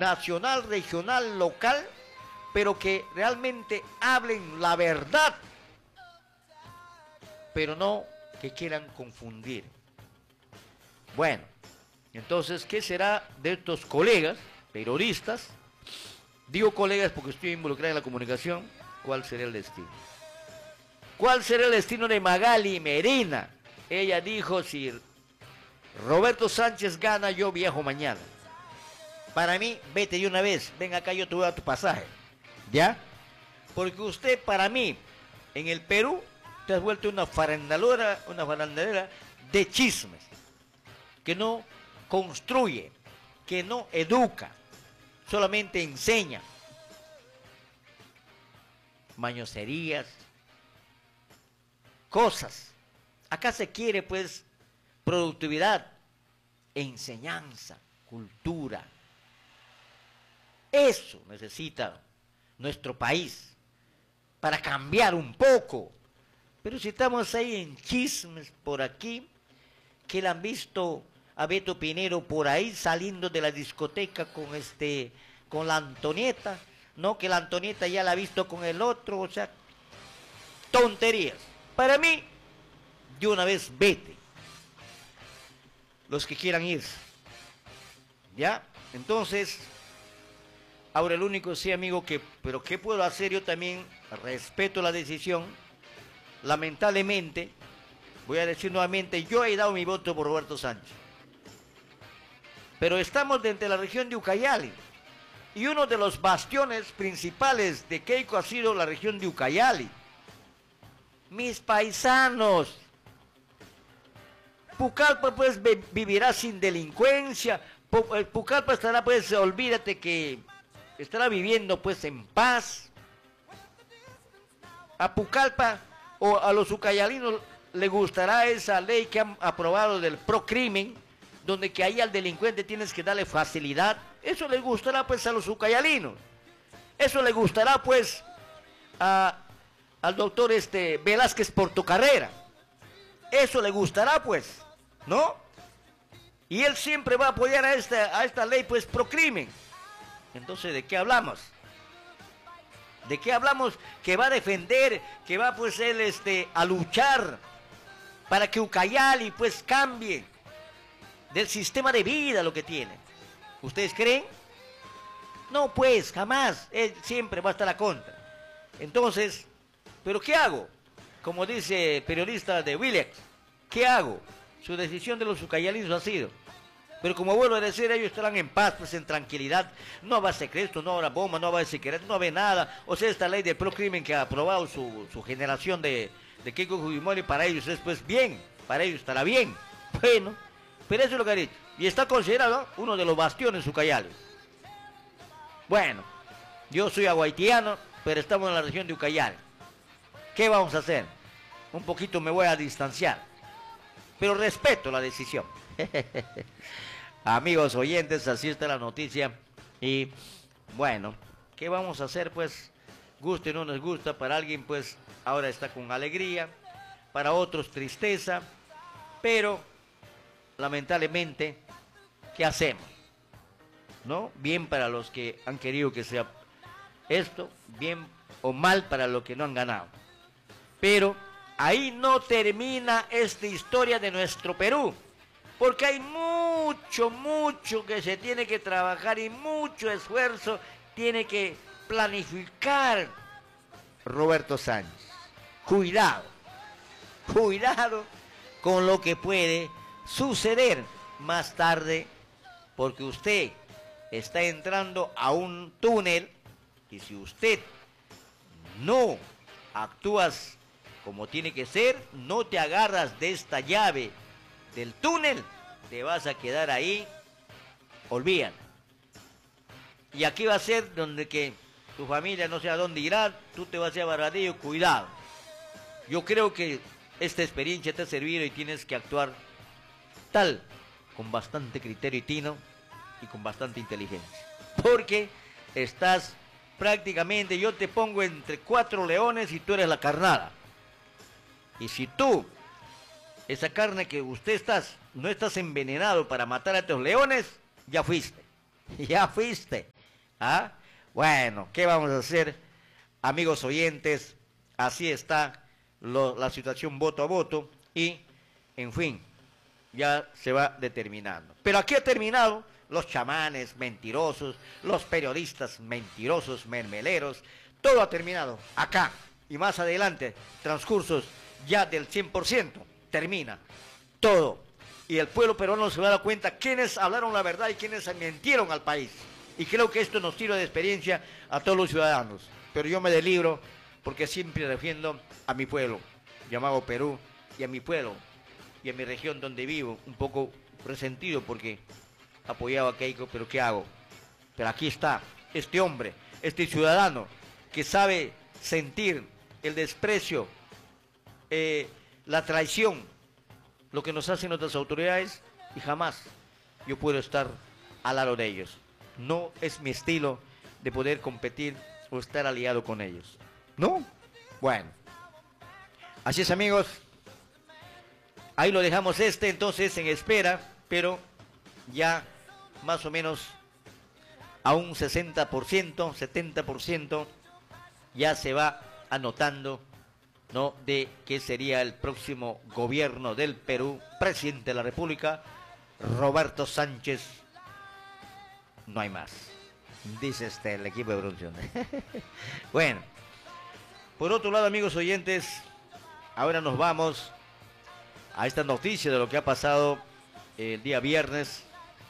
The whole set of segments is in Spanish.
nacional, regional, local, pero que realmente hablen la verdad, pero no que quieran confundir. Bueno, entonces, ¿qué será de estos colegas periodistas? Digo colegas porque estoy involucrado en la comunicación. ¿Cuál será el destino? ¿Cuál será el destino de Magali Medina? Ella dijo, si Roberto Sánchez gana, yo viajo mañana. Para mí, vete de una vez, ven acá, yo te voy a dar tu pasaje. ¿Ya? Porque usted, para mí, en el Perú, te has vuelto una farandalera de chismes, que no construye, que no educa, solamente enseña. Mañoserías, cosas. Acá se quiere, pues, productividad, enseñanza, cultura. Eso necesita nuestro país para cambiar un poco. Pero si estamos ahí en chismes por aquí, que la han visto a Beto Pinero por ahí saliendo de la discoteca con la Antonieta, no, que la Antonieta ya la ha visto con el otro, o sea, tonterías. Para mí, de una vez vete. Los que quieran irse. ¿Ya? Entonces, ahora el único sí, amigo, pero ¿qué puedo hacer? Yo también respeto la decisión. Lamentablemente, voy a decir nuevamente, yo he dado mi voto por Roberto Sánchez. Pero estamos dentro de la región de Ucayali. Y uno de los bastiones principales de Keiko ha sido la región de Ucayali. Mis paisanos. Pucallpa pues vivirá sin delincuencia. Pucallpa estará pues, olvídate que estará viviendo pues en paz. A Pucallpa o a los ucayalinos le gustará esa ley que han aprobado del procrimen, donde que ahí al delincuente tienes que darle facilidad. Eso le gustará pues a los ucayalinos. Eso le gustará pues al doctor Velázquez Portocarrera. Eso le gustará pues, ¿no? Y él siempre va a apoyar a esta ley pues procrimen. Entonces, ¿de qué hablamos? ¿De qué hablamos? Que va a defender, que va pues él a luchar para que Ucayali pues cambie del sistema de vida lo que tiene. ¿Ustedes creen? No, pues, jamás. Él siempre va a estar a contra. Entonces, ¿pero qué hago? Como dice el periodista de Willax, ¿qué hago? Su decisión de los ucayalinos ha sido. Pero como vuelvo a decir, ellos estarán en paz, pues en tranquilidad. No habrá secretos, no habrá bomba, no habrá secretos, no habrá nada. O sea, esta ley de procrimen que ha aprobado su generación de Keiko Fujimori, para ellos es pues bien, para ellos estará bien. Bueno, pero eso es lo que ha dicho. Y está considerado uno de los bastiones ucayali. Bueno, yo soy aguaitiano, pero estamos en la región de Ucayali. ¿Qué vamos a hacer? Un poquito me voy a distanciar, pero respeto la decisión. Amigos oyentes, así está la noticia. Y bueno, ¿qué vamos a hacer? Pues, guste o no nos gusta, para alguien pues ahora está con alegría, para otros tristeza, pero lamentablemente, ¿qué hacemos? ¿No? Bien para los que han querido que sea esto, bien o mal para los que no han ganado. Pero ahí no termina esta historia de nuestro Perú, porque hay mucho que se tiene que trabajar y mucho esfuerzo tiene que planificar Roberto Sánchez. Cuidado con lo que puede suceder más tarde, porque usted está entrando a un túnel y si usted no actúas como tiene que ser, no te agarras de esta llave del túnel, te vas a quedar ahí, olvídate. Y aquí va a ser donde que tu familia no sé a dónde irá, tú te vas a ir a Barbadillo, cuidado. Yo creo que esta experiencia te ha servido y tienes que actuar con bastante criterio y tino y con bastante inteligencia. Porque estás prácticamente, yo te pongo entre 4 leones y tú eres la carnada. Y si tú, esa carne que usted no estás envenenado para matar a estos leones, ya fuiste. Ya fuiste. ¿Ah? Bueno, ¿qué vamos a hacer, amigos oyentes? Así está la situación voto a voto y, en fin, ya se va determinando. Pero aquí ha terminado los chamanes mentirosos, los periodistas mentirosos, mermeleros, todo ha terminado acá. Y más adelante, transcursos ya del 100%, termina todo. Y el pueblo peruano se va a dar cuenta quiénes hablaron la verdad y quiénes mintieron al país. Y creo que esto nos sirve de experiencia a todos los ciudadanos. Pero yo me delibro porque siempre defiendo a mi pueblo, llamado Perú, y a mi pueblo, y a mi región donde vivo, un poco resentido porque apoyaba a Keiko, pero ¿qué hago? Pero aquí está este hombre, este ciudadano, que sabe sentir el desprecio, la traición, lo que nos hacen nuestras autoridades, y jamás yo puedo estar al lado de ellos. No es mi estilo de poder competir o estar aliado con ellos. ¿No? Bueno. Así es, amigos. Ahí lo dejamos entonces en espera, pero ya más o menos a un 60%, 70% ya se va anotando, ¿no?, de que sería el próximo gobierno del Perú, presidente de la República, Roberto Sánchez. No hay más, dice el equipo de producción. Bueno, por otro lado, amigos oyentes, ahora nos vamos a esta noticia de lo que ha pasado el día viernes.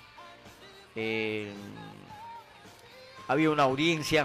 Había una audiencia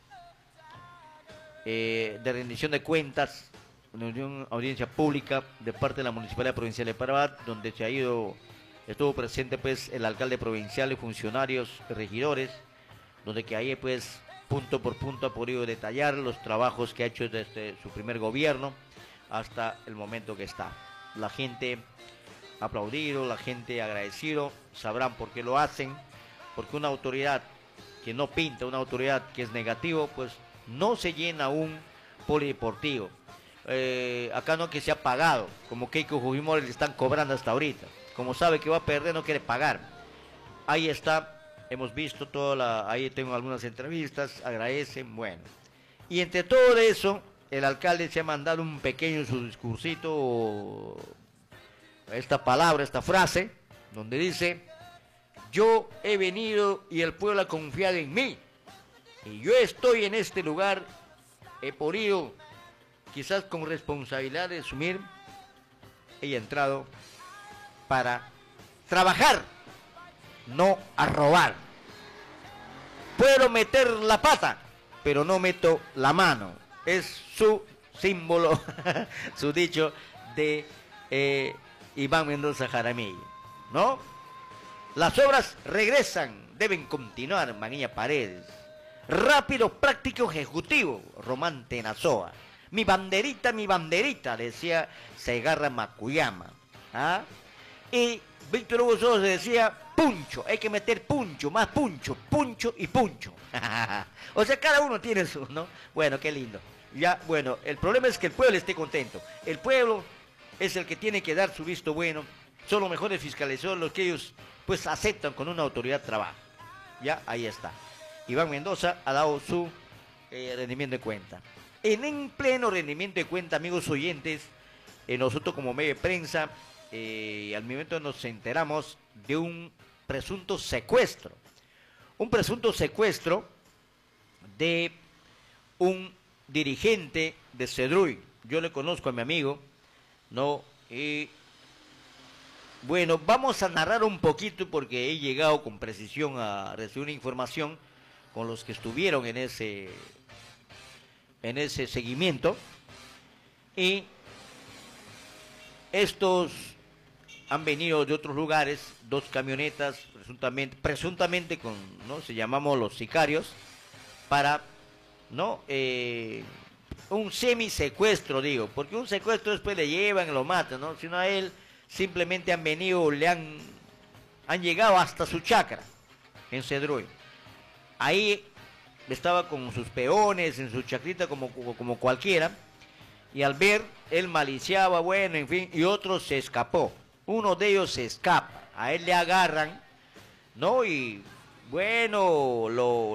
de rendición de cuentas, una audiencia pública de parte de la Municipalidad Provincial de Parabat, donde estuvo presente pues el alcalde provincial y funcionarios, regidores, donde que ahí pues punto por punto ha podido detallar los trabajos que ha hecho desde su primer gobierno hasta el momento que está. La gente ha aplaudido, la gente ha agradecido, sabrán por qué lo hacen, porque una autoridad que no pinta, una autoridad que es negativo, pues no se llena un polideportivo. Acá no que se ha pagado, como Keiko Fujimori le están cobrando hasta ahorita. Como sabe que va a perder, no quiere pagar. Ahí está, hemos visto ahí tengo algunas entrevistas, agradecen, bueno. Y entre todo eso, el alcalde se ha mandado un pequeño su discursito, esta palabra, esta frase, donde dice: yo he venido y el pueblo ha confiado en mí. Y yo estoy en este lugar, he podido, quizás con responsabilidad de asumir, he entrado para trabajar, no a robar. Puedo meter la pata, pero no meto la mano. Es su símbolo, su dicho de Iván Mendoza Jaramillo, ¿no? Las obras regresan, deben continuar, Manilla Paredes. Rápido, práctico, ejecutivo, Román Tenazoa. Mi banderita, decía Segarra Macuyama. ¿Ah? Y Víctor Hugo Sosa decía: puncho, hay que meter puncho, más puncho, puncho y puncho. O sea, cada uno tiene su, ¿no? Bueno, qué lindo. Ya, bueno, el problema es que el pueblo esté contento. El pueblo es el que tiene que dar su visto bueno. Son los mejores fiscales, son los que ellos pues aceptan con una autoridad de trabajo. Ya, ahí está. Iván Mendoza ha dado su rendimiento de cuenta. En pleno rendimiento de cuenta, amigos oyentes, nosotros como medio de prensa, al momento nos enteramos de un presunto secuestro. Un presunto secuestro de un dirigente de Cedruy. Yo le conozco a mi amigo, ¿no? Y bueno, vamos a narrar un poquito porque he llegado con precisión a recibir una información con los que estuvieron en ese seguimiento. Y estos han venido de otros lugares, 2 camionetas, presuntamente con, ¿no?, se llamamos los sicarios, para, ¿no?, un semisecuestro, digo, porque un secuestro después le llevan y lo matan, ¿no? Sino a él simplemente han venido, han llegado hasta su chacra en Cedruy. Ahí estaba con sus peones en su chacrita como cualquiera, y al ver, él maliciaba, bueno, en fin, y otro se escapó. Uno de ellos se escapa, a él le agarran, ¿no? Y Bueno,